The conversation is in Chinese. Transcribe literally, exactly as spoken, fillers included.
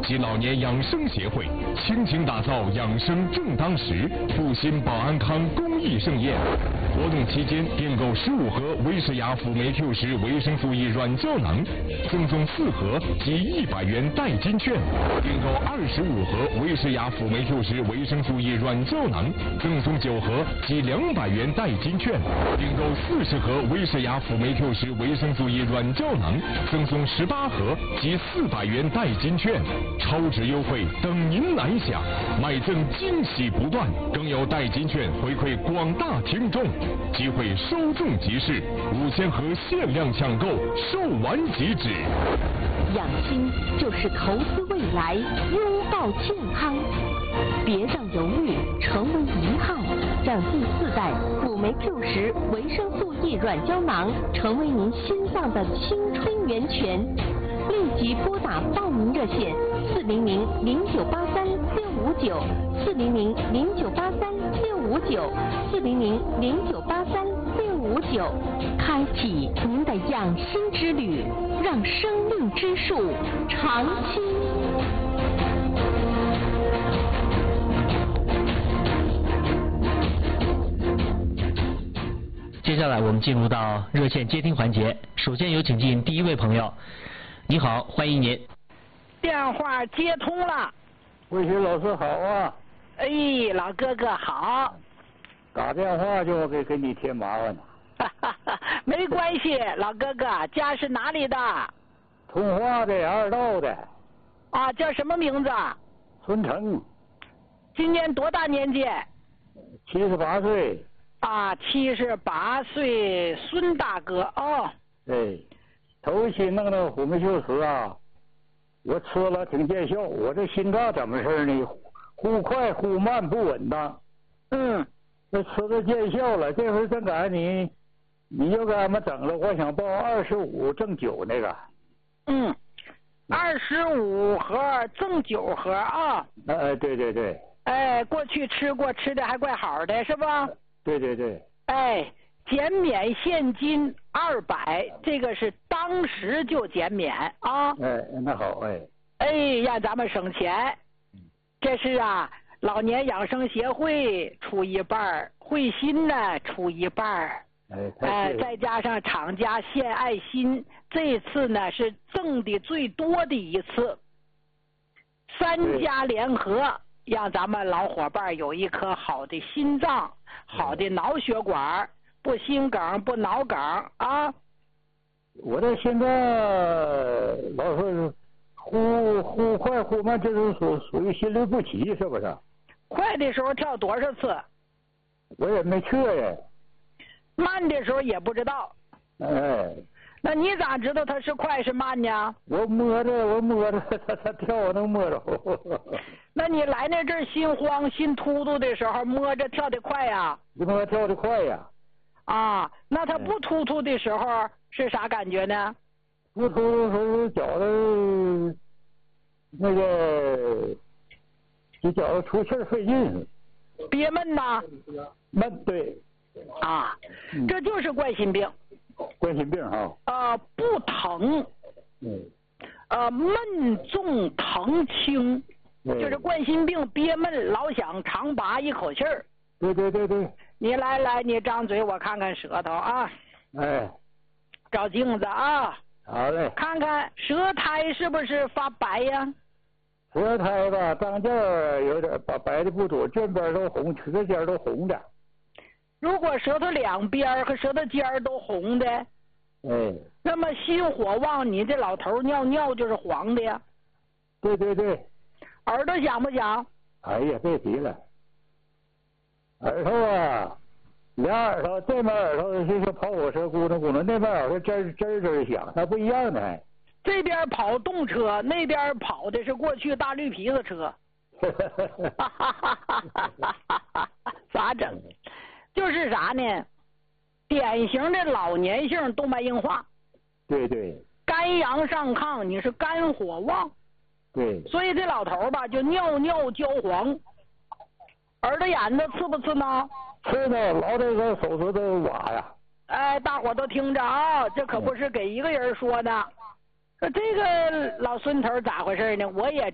及老年养生协会倾情打造养生正当时复兴保安康公益盛宴。活动期间订购十五盒威士雅辅酶 Q 十维生素 E 软胶囊，赠送四盒及一百元代金券；订购二十五盒威士雅辅酶 Q 十维生素 E 软胶囊，赠送九盒及两百元代金券；订购四十盒威士雅辅酶 Q 十维生素 E 软胶囊，赠送十八盒及四百元代金券。超值优惠等您来享，买赠惊喜不断，更有代金券回馈广大听众。机会稍纵即逝，五千盒限量抢购，售完即止。 养心就是投资未来，拥抱健康，别让犹豫成为遗憾，让第四代辅酶 Q 十维生素 E 软胶囊成为您心脏的青春源泉。立即拨打报名热线四零零零九八三六五九四零零零九八三六五九四零零零九八三六五九，开启您的养心之旅，让生命之树长青。 接下来我们进入到热线接听环节，首先有请进第一位朋友。你好，欢迎您。 电话接通了。 魏学老师好啊。 哎，老哥哥好。 打电话就给给你添麻烦了。 哈哈哈，没关系，老哥哥，家是哪里的？ 通化的，二道的。 啊，叫什么名字？ 孙成。 今年多大年纪？ 七十八岁。 啊，七十八岁，孙大哥哦。 对。头一期弄那个辅酶 Q 十啊，我吃了挺见效。我这心脏怎么事呢？忽快忽慢不稳当。 嗯， 那吃了见效了。这回正赶上你，你又给俺们整了。我想报二十五挣九那个。 嗯，二十五盒赠九盒啊。 哎，对对对。 哎，过去吃过，吃的还怪好的，是吧？ 对对对。 哎。减免现金二百，这个是当时就减免啊！ 哎，那好，哎， 哎，让咱们省钱。这是啊，老年养生协会出一半，慧心呢出一半， 哎， 哎，再加上厂家献爱心，这次呢是赠的最多的一次，三家联合，让咱们老伙伴有一颗好的心脏，好的脑血管。不心梗不脑梗啊！ 我这现在老是忽忽快忽慢，这是属属于心律不齐，是不是？ 快的时候跳多少次？ 我也没测呀。 慢的时候也不知道。 哎。 那你咋知道它是快是慢呢？ 我摸着，我摸着，它它跳我能摸着。 那你来那阵心慌心突突的时候，摸着跳得快呀？ 摸着跳得快呀。 啊，那他不突突的时候是啥感觉呢？ 不突突的时候觉得那个，就觉得出气儿费劲， 憋闷呐。 闷，对。 啊，这就是冠心病。 冠心病啊。 呃，不疼。 嗯。 呃，闷重疼轻，就是冠心病憋闷，老想长拔一口气儿。 对对对对。 你来来，你张嘴，我看看舌头啊。 哎。 照镜子啊。 好嘞。 看看舌苔是不是发白呀？ 舌苔吧，当间儿有点白白的不多，这边都红，舌尖都红的。 如果舌头两边和舌头尖都红的， 哎， 那么心火旺，你这老头尿尿就是黄的呀。 对对对。 耳朵响不响？ 哎呀，别提了。耳朵啊，俩耳朵，这边耳朵就是跑火车咕噜咕噜，那边耳朵吱吱吱响，它不一样的还。 这边跑动车，那边跑的是过去大绿皮子车。咋整？就是啥呢？典型的老年性动脉硬化。 对对。 肝阳上亢，你是肝火旺。 对。 所以这老头吧，就尿尿焦黄。耳朵眼子刺不刺呢？ 刺呢，老这个手指头瓦呀。 哎，大伙都听着啊，这可不是给一个人说的。这个老孙头咋回事呢？我也